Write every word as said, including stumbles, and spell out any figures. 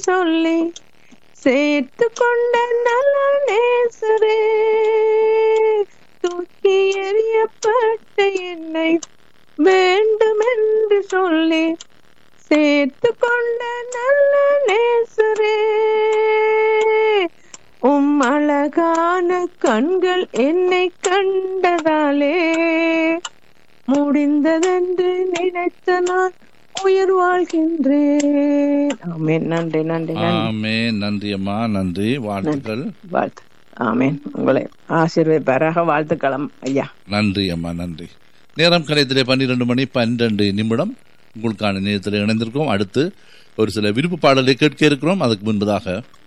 சொல்லி சேர்த்து கொண்ட நல்ல நேசரே, தூக்கி எறியப்பட்ட என்னை வேண்டும் என்று சொல்லி சேர்த்து கொண்ட நல்ல நேசரே, உம் அழகான கண்கள் என்னை கண்டதாலே முடிந்ததென்று நினைத்த நான் உயிர் வாழ்கின்றேன். ஆமென். நன்றி நன்றி ஆமென். நன்றி அம்மா, நன்றி, வாழ்த்துக்கள். வாழ்த்து. ஆமென். உங்களை ஆசீர்வதிப்பாராக. வாழ்த்துக்களம் ஐயா. நன்றி அம்மா, நன்றி. நேரம் கலையத்திலே பன்னிரண்டு மணி பன்னிரண்டு நிமிடம் உங்களுக்கான நேரத்தில் இணைந்திருக்கோம். அடுத்து ஒரு சில விருப்ப பாடலை கேட்க இருக்கிறோம். அதுக்கு முன்பதாக